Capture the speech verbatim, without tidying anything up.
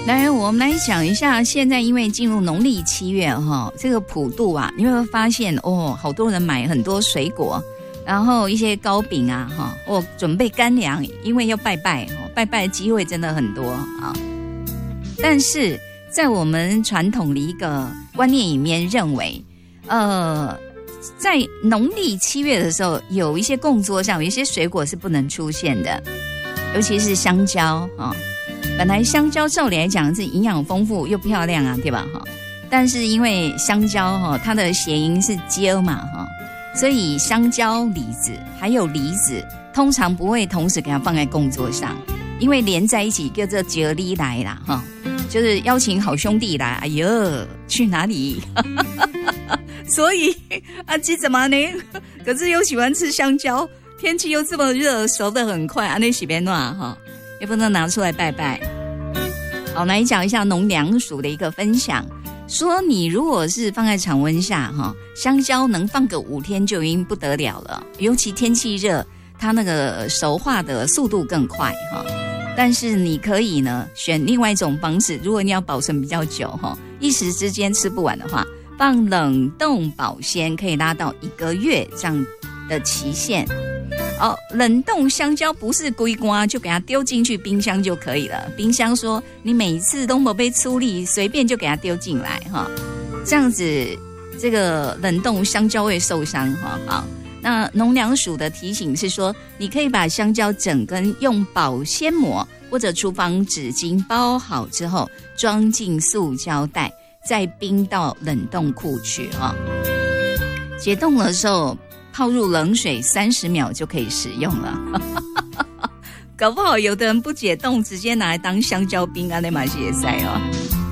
来，我们来讲一下，现在因为进入农历七月哈，这个普渡啊，你会不会发现哦，好多人买很多水果，然后一些糕饼啊哈，哦，准备干粮，因为要拜拜哦，拜拜的机会真的很多啊。但是在我们传统的一个观念里面，认为呃，在农历七月的时候，有一些供桌上有一些水果是不能出现的，尤其是香蕉啊。本来香蕉照理来讲是营养丰富又漂亮啊，对吧？哈，但是因为香蕉哈，它的谐音是蕉嘛哈，所以香蕉、李子还有梨子，通常不会同时给它放在供桌上，因为连在一起叫做接力来啦哈，就是邀请好兄弟来。哎呦，去哪里？所以啊，这怎么呢？可是又喜欢吃香蕉，天气又这么热，熟得很快，啊，那洗边暖哈。也不能拿出来拜拜。好，来讲一下农粮署的一个分享，说你如果是放在常温下哈，香蕉能放个五天就已经不得了了，尤其天气热，它那个熟化的速度更快哈。但是你可以呢选另外一种方式，如果你要保存比较久哈，一时之间吃不完的话，放冷冻保鲜，可以拉到一个月这样的期限。哦，冷冻香蕉不是龟瓜就给它丢进去冰箱就可以了。冰箱说你每次都没被处理，随便就给它丢进来哈，这样子这个冷冻香蕉会受伤哈。好，那农粮署的提醒是说，你可以把香蕉整根用保鲜膜或者厨房纸巾包好之后，装进塑胶袋，再冰到冷冻库去哈。解冻的时候泡入冷水三十秒就可以使用了。搞不好有的人不解冻，直接拿来当香蕉冰啊，那嘛也塞哦。